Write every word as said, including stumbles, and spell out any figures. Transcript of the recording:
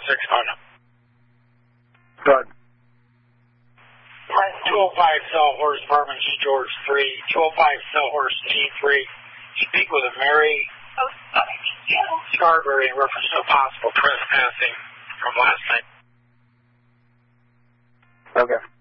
six phone number. Good. two oh five Sellhorse, Apartment G George three, two oh five Sellhorse G three. Speak with a Mary Scarberry in reference to a possible trespassing from last night. Okay.